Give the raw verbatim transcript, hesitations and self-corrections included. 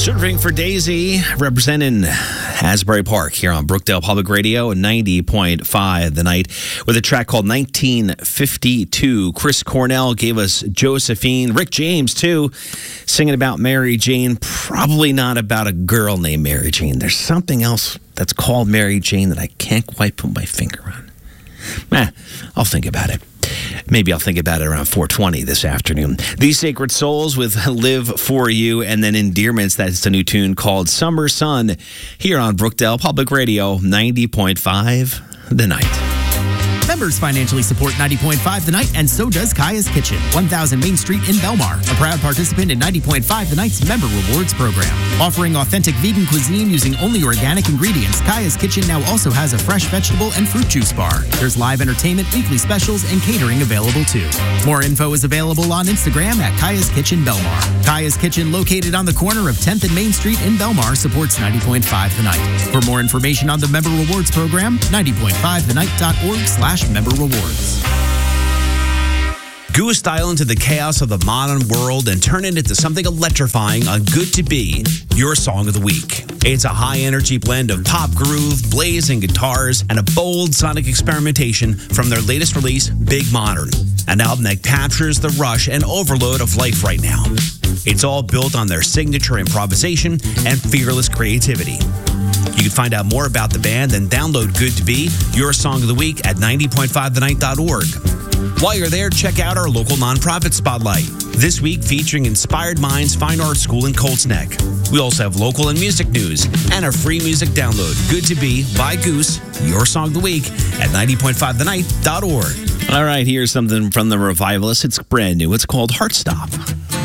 Surfing for Daisy, representing Asbury Park here on Brookdale Public Radio, ninety point five The Night, with a track called nineteen fifty-two. Chris Cornell gave us Josephine. Rick James, too, singing about Mary Jane. Probably not about a girl named Mary Jane. There's something else that's called Mary Jane that I can't quite put my finger on. Eh, I'll think about it. Maybe I'll think about it around four twenty this afternoon. These Sacred Souls with Live For You, and then Endearments. That's a new tune called Summer Sun here on Brookdale Public Radio, ninety point five The Night. Members financially support ninety point five The Night, and so does Kaya's Kitchen, one thousand Main Street in Belmar, a proud participant in ninety point five The Night's Member Rewards program. Offering authentic vegan cuisine using only organic ingredients, Kaya's Kitchen now also has a fresh vegetable and fruit juice bar. There's live entertainment, weekly specials, and catering available too. More info is available on Instagram at Kaya's Kitchen Belmar. Kaya's Kitchen, located on the corner of tenth and Main Street in Belmar, supports ninety point five The Night. For more information on the Member Rewards program, ninety point five the night dot org slash member rewards. Goo style into the chaos of the modern world and turn it into something electrifying on Good to Be, your song of the week. It's a high-energy blend of pop groove, blazing guitars, and a bold sonic experimentation from their latest release, Big Modern, an album that captures the rush and overload of life right now. It's all built on their signature improvisation and fearless creativity. You can find out more about the band and download Good to Be, your song of the week, at ninety point five the night dot org. While you're there, check out our local nonprofit spotlight. This week featuring Inspired Minds Fine Art School in Colts Neck. We also have local and music news and a free music download. Good to Be by Goose, your song of the week, at ninety point five the night dot org. All right, here's something from the Revivalists. It's brand new. It's called Heartstop.